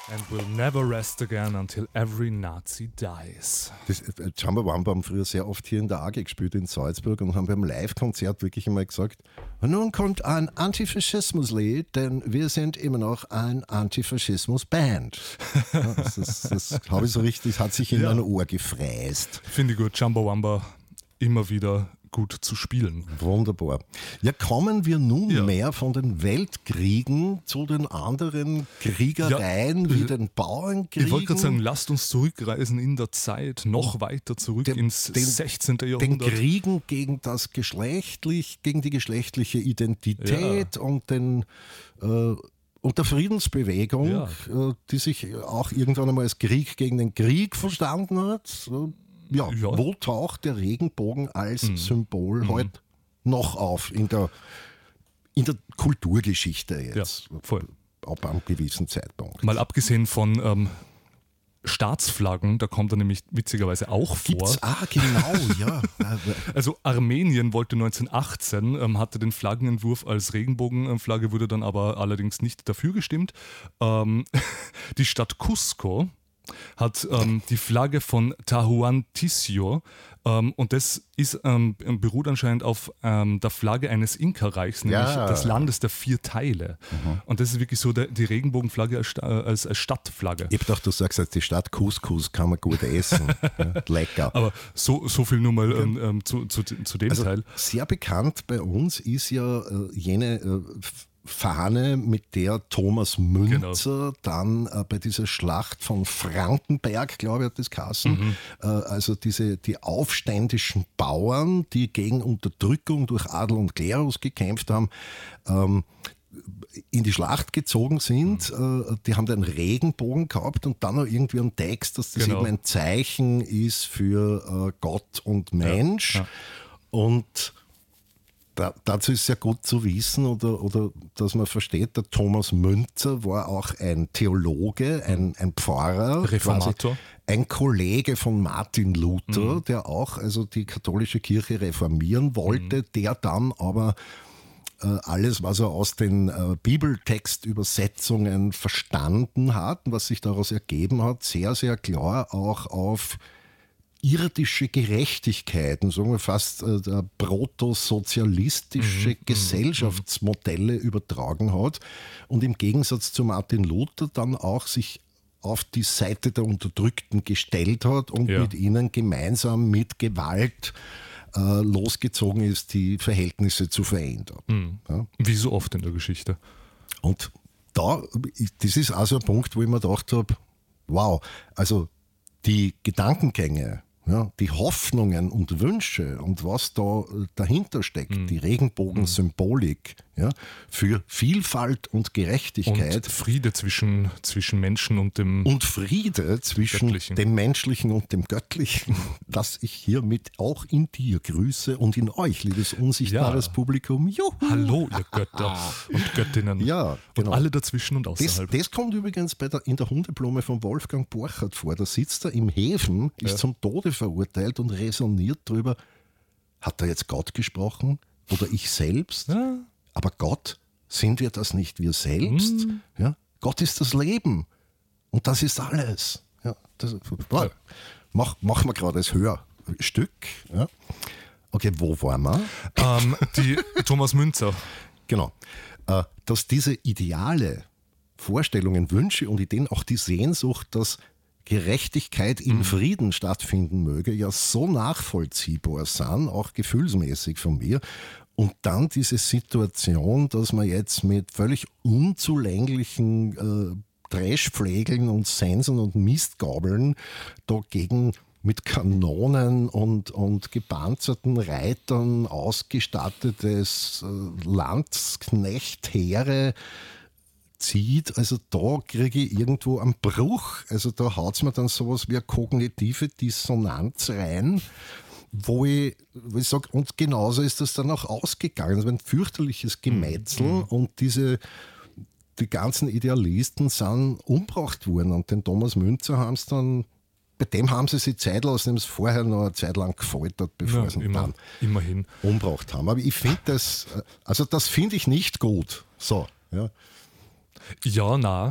And we'll never rest again until every Nazi dies. Das Chumbawamba haben früher sehr oft hier in der AG gespielt in Salzburg und haben beim Live-Konzert wirklich einmal gesagt, nun kommt ein Antifaschismus-Lied, denn wir sind immer noch ein Antifaschismus-Band. Ja, das habe ich so richtig, hat sich in mein Ohr gefräst. Finde ich gut, Chumbawamba immer wieder gut zu spielen. Wunderbar. Ja, kommen wir nunmehr von den Weltkriegen zu den anderen Kriegereien wie den Bauernkriegen. Ich wollte gerade sagen, lasst uns zurückreisen in der Zeit, noch weiter zurück ins 16. Jahrhundert. Den Kriegen gegen gegen die geschlechtliche Identität und der Friedensbewegung, die sich auch irgendwann einmal als Krieg gegen den Krieg verstanden hat. Wo taucht der Regenbogen als Symbol heute noch auf in der Kulturgeschichte jetzt? Ja, voll. Ab einem gewissen Zeitpunkt. Mal abgesehen von Staatsflaggen, da kommt er nämlich witzigerweise auch vor. Genau, ja. Also Armenien wollte 1918, hatte den Flaggenentwurf als Regenbogenflagge, wurde dann aber allerdings nicht dafür gestimmt. Die Stadt Cusco hat die Flagge von Tahuantinsuyo und das ist, beruht anscheinend auf der Flagge eines Inka-Reichs, nämlich des Landes der 4 Teile. Und das ist wirklich so die Regenbogenflagge als Stadtflagge. Ich dachte, du sagst jetzt, die Stadt Couscous kann man gut essen. Lecker. Aber so viel nur mal zu dem Teil. Sehr bekannt bei uns ist ja jene Fahne, mit der Thomas Müntzer dann bei dieser Schlacht von Frankenberg, glaube ich, hat das geheißen, also die aufständischen Bauern, die gegen Unterdrückung durch Adel und Klerus gekämpft haben, in die Schlacht gezogen sind. Die haben den Regenbogen gehabt und dann noch irgendwie einen Text, dass das eben ein Zeichen ist für Gott und Mensch. Ja. Und dazu ist sehr gut zu wissen oder dass man versteht, der Thomas Müntzer war auch ein Theologe, ein Pfarrer, Reformator, ein Kollege von Martin Luther, der auch also die katholische Kirche reformieren wollte, der dann aber alles, was er aus den Bibeltextübersetzungen verstanden hat, was sich daraus ergeben hat, sehr, sehr klar auch auf irdische Gerechtigkeiten, sagen wir fast protosozialistische Gesellschaftsmodelle übertragen hat und im Gegensatz zu Martin Luther dann auch sich auf die Seite der Unterdrückten gestellt hat und mit ihnen gemeinsam mit Gewalt losgezogen ist, die Verhältnisse zu verändern. Ja? Wie so oft in der Geschichte. Und das ist also ein Punkt, wo ich mir gedacht habe, wow, also die Gedankengänge, die Hoffnungen und Wünsche und was da dahinter steckt, die Regenbogensymbolik für Vielfalt und Gerechtigkeit. Und Friede zwischen Menschen und dem Und Friede zwischen Göttlichen. Dem Menschlichen und dem Göttlichen, das ich hiermit auch in dir grüße und in euch, liebes unsichtbares Publikum. Juhu. Hallo, ihr Götter und Göttinnen. Ja, genau. Und alle dazwischen und außerhalb. Das kommt übrigens in der Hundeblume von Wolfgang Borchert vor. Da sitzt er im Häfen, ist zum Tode verurteilt und resoniert drüber, hat da jetzt Gott gesprochen oder ich selbst? Ja. Aber Gott, sind wir das nicht wir selbst? Ja? Gott ist das Leben und das ist alles. Ja, machen wir gerade das Hörstück. Ja? Okay, wo waren wir? Die Thomas Müntzer. Genau. Dass diese Ideale, Vorstellungen, Wünsche und Ideen, auch die Sehnsucht, dass Gerechtigkeit in Frieden stattfinden möge, ja so nachvollziehbar sind, auch gefühlsmäßig von mir. Und dann diese Situation, dass man jetzt mit völlig unzulänglichen Trashpflegeln und Sensen und Mistgabeln dagegen mit Kanonen und gepanzerten Reitern ausgestattetes Landsknechtheere zieht, also da kriege ich irgendwo einen Bruch. Also da haut es mir dann sowas wie eine kognitive Dissonanz rein, wo ich sage, und genauso ist das dann auch ausgegangen. Es war ein fürchterliches Gemetzel und die ganzen Idealisten sind umgebracht worden und den Thomas Müntzer haben es dann, bei dem haben sie sich Zeit lassen, haben es vorher noch eine Zeit lang gefoltert, bevor sie ihn dann immerhin umgebracht haben. Aber ich finde das finde ich nicht gut. So, ja. Ja, na.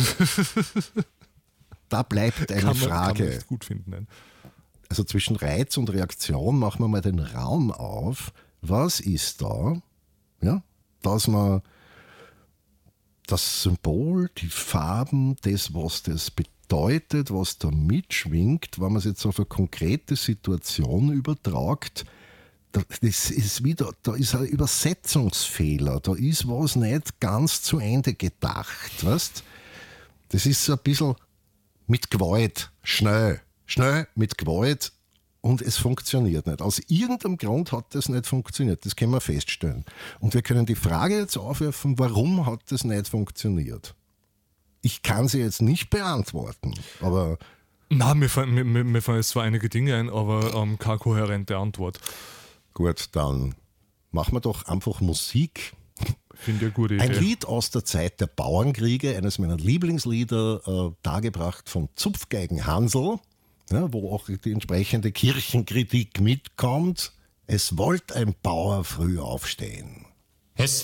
Da bleibt eine Kann Frage. man nicht gut finden. Nein. Also zwischen Reiz und Reaktion machen wir mal den Raum auf. Was ist da, ja, dass man das Symbol, die Farben, das, was das bedeutet, was da mitschwingt, wenn man es jetzt auf eine konkrete Situation übertragt, das ist wieder, da ist ein Übersetzungsfehler, da ist was nicht ganz zu Ende gedacht. Weißt? Das ist so ein bisschen mit Gewalt, schnell mit Gewalt und es funktioniert nicht. Aus irgendeinem Grund hat das nicht funktioniert, das können wir feststellen. Und wir können die Frage jetzt aufwerfen, warum hat das nicht funktioniert? Ich kann sie jetzt nicht beantworten, aber... Na, mir fallen jetzt zwar einige Dinge ein, aber keine kohärente Antwort. Gut, dann machen wir doch einfach Musik. Finde ich eine gute Idee. Ein Lied aus der Zeit der Bauernkriege, eines meiner Lieblingslieder, dargebracht von Zupfgeigen Hansl, ja, wo auch die entsprechende Kirchenkritik mitkommt. Es wollte ein Bauer früh aufstehen. Es